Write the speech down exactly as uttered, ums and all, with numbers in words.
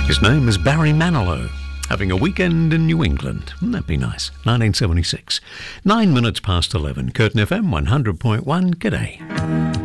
His name is Barry Manilow. Having a weekend in New England. Wouldn't that be nice? nineteen seventy-six. Nine minutes past eleven. Curtin F M one hundred point one. G'day.